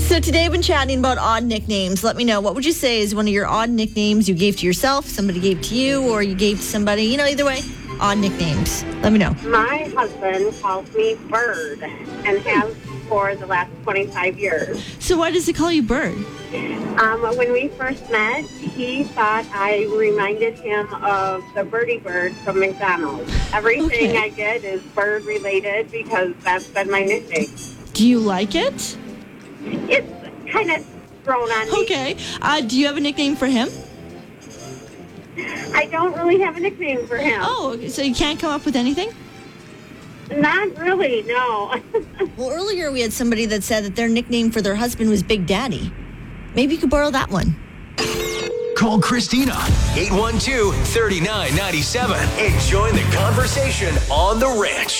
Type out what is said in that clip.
So today I've been chatting about odd nicknames. Let me know, what would you say is one of your odd nicknames you gave to yourself, somebody gave to you, or you gave to somebody? Either way, odd nicknames. Let me know. My husband calls me Bird and has for the last 25 years. So why does he call you Bird? When we first met, he thought I reminded him of the Birdie Bird from McDonald's. Everything Okay. I get is bird related because that's been my nickname. Do you like it? It's kind of grown on me. Okay. Do you have a nickname for him? I don't really have a nickname for him. Oh, okay. So you can't come up with anything? Not really, no. Well, earlier we had somebody that said that their nickname for their husband was Big Daddy. Maybe you could borrow that one. Call Christina, 812-3997, and join the conversation on The Ranch.